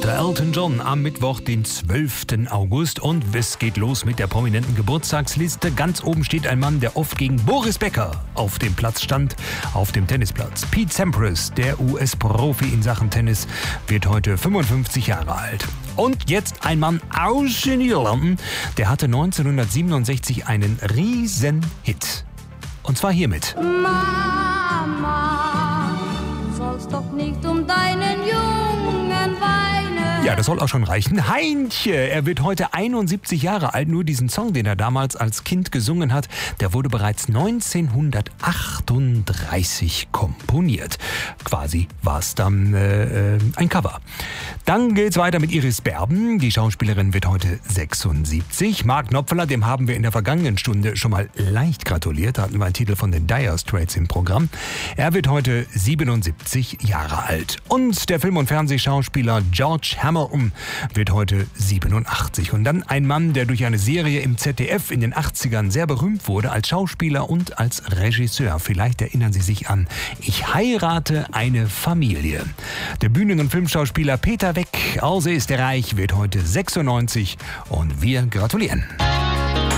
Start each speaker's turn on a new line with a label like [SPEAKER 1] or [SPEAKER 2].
[SPEAKER 1] Weltmeister Elton John am Mittwoch, den 12. August. Und es geht los mit der prominenten Geburtstagsliste. Ganz oben steht ein Mann, der oft gegen Boris Becker auf dem Platz stand, auf dem Tennisplatz. Pete Sampras, der US-Profi in Sachen Tennis, wird heute 55 Jahre alt. Und jetzt ein Mann aus den Niederlanden, der hatte 1967 einen riesen Hit. Und zwar hiermit.
[SPEAKER 2] Mama, du sollst doch nicht um deinen Jungen weinen.
[SPEAKER 1] Ja, das soll auch schon reichen. Heintje, er wird heute 71 Jahre alt. Nur diesen Song, den er damals als Kind gesungen hat, der wurde bereits 1938 komponiert. Quasi war es dann ein Cover. Dann geht's weiter mit Iris Berben. Die Schauspielerin wird heute 76. Mark Knopfler, dem haben wir in der vergangenen Stunde schon mal leicht gratuliert. Da hatten wir einen Titel von den Dire Straits im Programm. Er wird heute 77 Jahre alt. Und der Film- und Fernsehschauspieler George Hamilton wird heute 87. Und dann ein Mann, der durch eine Serie im ZDF in den 80ern sehr berühmt wurde, als Schauspieler und als Regisseur. Vielleicht erinnern Sie sich an Ich heirate eine Familie. Der Bühnen- und Filmschauspieler Peter Weck aus Österreich wird heute 96 und wir gratulieren.